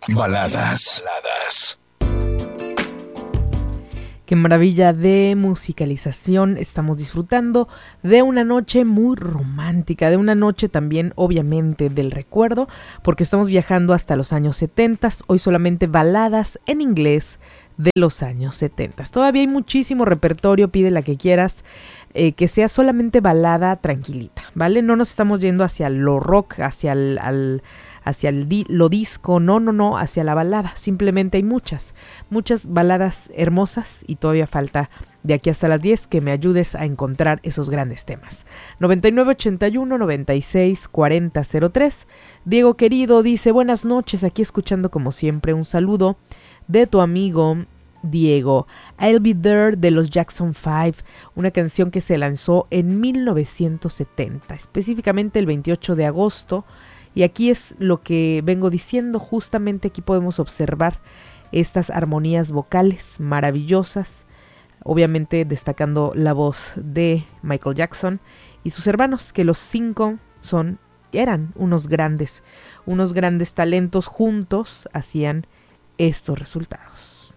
Baladas. Qué maravilla de musicalización estamos disfrutando de una noche muy romántica, de una noche también obviamente del recuerdo, porque estamos viajando hasta los años 70, hoy solamente baladas en inglés de los años 70. Todavía hay muchísimo repertorio, pide la que quieras, que sea solamente balada tranquilita, ¿vale? No nos estamos yendo hacia lo rock, hacia lo disco, no, hacia la balada. Simplemente hay muchas baladas hermosas y todavía falta de aquí hasta las 10 que me ayudes a encontrar esos grandes temas. 9981-964003. Diego querido dice, buenas noches, aquí escuchando como siempre, un saludo de tu amigo Diego. I'll Be There de los Jackson 5, una canción que se lanzó en 1970, específicamente el 28 de agosto. Y aquí es lo que vengo diciendo, justamente aquí podemos observar estas armonías vocales maravillosas, obviamente destacando la voz de Michael Jackson y sus hermanos, que los 5 eran unos grandes talentos, juntos hacían estos resultados.